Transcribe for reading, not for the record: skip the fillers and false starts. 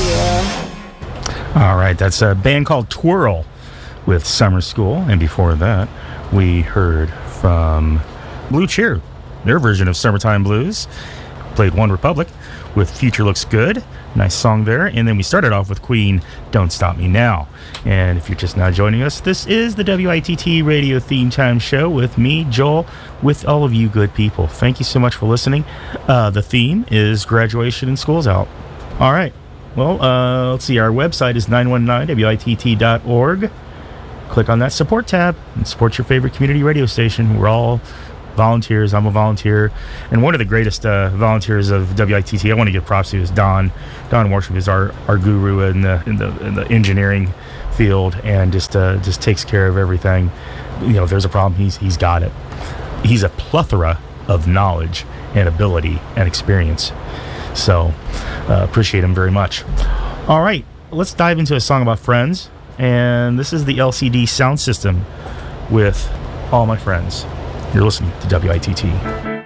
All right, that's a band called Twirl with Summer School. And before that, we heard from Blue Cheer, their version of Summertime Blues. Played One Republic with Future Looks Good. Nice song there. And then we started off with Queen, Don't Stop Me Now. And if you're just now joining us, this is the WITT Radio Theme Time Show with me, Joel, with all of you good people. Thank you so much for listening. The theme is Graduation and School's Out. All right. Well, let's see. Our website is 919witt.org. Click on that support tab and support your favorite community radio station. We're all volunteers. I'm a volunteer. And one of the greatest volunteers of WITT I want to give props to is Don. Don Worship is our guru in the engineering field, and just takes care of everything. You know, if there's a problem, he's got it. He's a plethora of knowledge and ability and experience. So appreciate him very much. All right, let's dive into a song about friends. And this is the LCD Sound System with All My Friends. You're listening to WITT.